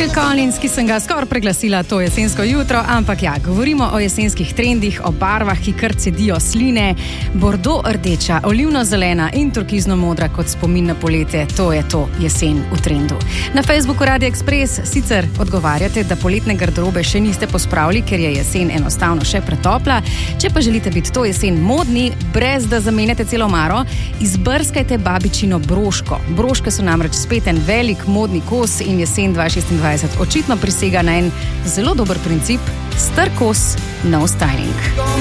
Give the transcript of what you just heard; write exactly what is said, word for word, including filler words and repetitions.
Phil Collins, ki sem ga skoraj preglasila to jesensko jutro, ampak ja, govorimo o jesenskih trendih, o barvah, ki kar cedijo sline, bordo rdeča, olivno zelena in turkizno modra kot spomin na poletje, to je to jesen v trendu. Na Facebooku Radio Express sicer odgovarjate, da poletne garderobe še niste pospravili, ker je jesen enostavno še pretopla. Če pa želite biti to jesen modni, brez da zamenjate celo omaro, izbrskajte babičino broško. Broške so namreč spet en velik modni kos in jesen dva tisoč šestindvajset očitno prisega na en zelo dober princip: star kos, nov styling.